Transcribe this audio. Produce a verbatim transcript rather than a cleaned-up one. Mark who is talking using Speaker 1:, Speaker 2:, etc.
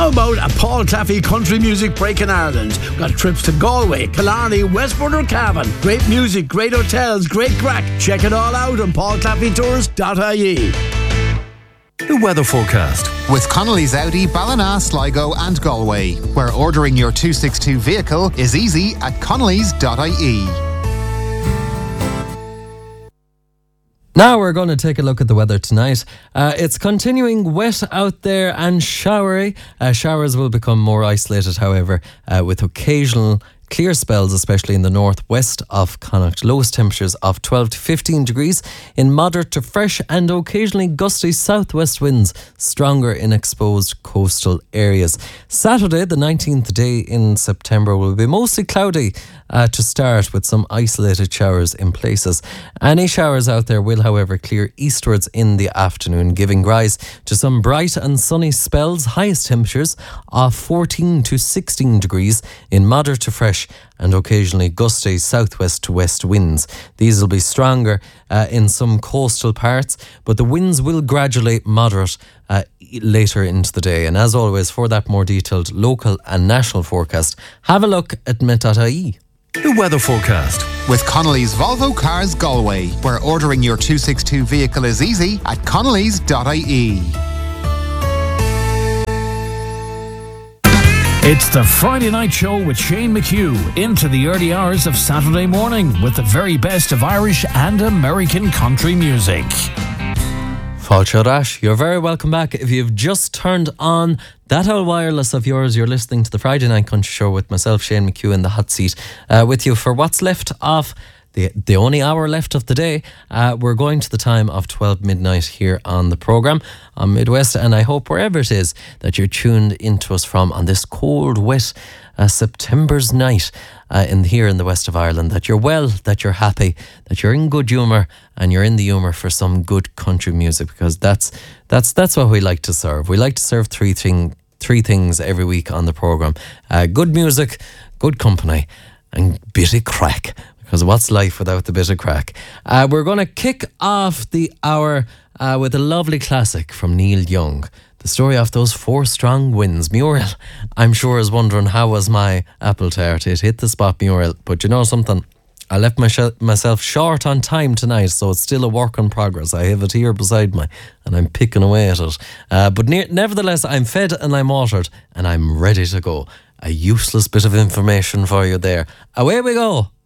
Speaker 1: How about a Paul Claffey country music break in Ireland? Got trips to Galway, Killarney, Westport or Cavan. Great music, great hotels, great crack. Check it all out on paul claffey tours dot I E.
Speaker 2: The weather forecast
Speaker 3: with Connolly's Audi, Ballina, Sligo and Galway, where ordering your two sixty-two vehicle is easy at connollys dot I E.
Speaker 4: Now we're going to take a look at the weather tonight. Uh, it's continuing wet out there and showery. Uh, showers will become more isolated, however, uh, with occasional clear spells, especially in the northwest of Connacht. Lowest temperatures of twelve to fifteen degrees in moderate to fresh and occasionally gusty southwest winds, stronger in exposed coastal areas. Saturday, the nineteenth day in September, will be mostly cloudy uh, to start with some isolated showers in places. Any showers out there will, however, clear eastwards in the afternoon, giving rise to some bright and sunny spells. Highest temperatures of fourteen to sixteen degrees in moderate to fresh and occasionally gusty southwest to west winds. These will be stronger uh, in some coastal parts, but the winds will gradually moderate uh, later into the day. And as always, for that more detailed local and national forecast, have a look at met dot I E.
Speaker 2: The weather forecast
Speaker 3: with Connolly's Volvo Cars Galway, where ordering your two sixty-two vehicle is easy at connollys dot I E.
Speaker 5: It's the Friday Night Show with Shane McHugh into the early hours of Saturday morning with the very best of Irish and American country music.
Speaker 4: Fáilte Rash, you're very welcome back. If you've just turned on that old wireless of yours, you're listening to the Friday Night Country Show with myself, Shane McHugh, in the hot seat, uh, with you for what's left of the the only hour left of the day. Uh, we're going to the time of twelve midnight here on the programme on Midwest, and I hope wherever it is that you're tuned into us from on this cold, wet uh, September's night uh, in here in the west of Ireland, that you're well, that you're happy, that you're in good humour, and you're in the humour for some good country music, because that's that's that's what we like to serve. We like to serve three thing three things every week on the programme: uh, good music, good company, and bit of crack. Because what's life without the bit of crack? Uh, we're going to kick off the hour uh, with a lovely classic from Neil Young. The story of those four strong winds. Muriel, I'm sure, is wondering how was my apple tart. It hit the spot, Muriel. But you know something? I left my sh- myself short on time tonight, so it's still a work in progress. I have it here beside me, and I'm picking away at it. Uh, but ne- nevertheless, I'm fed and I'm watered, and I'm ready to go. A useless bit of information for you there. Away we go.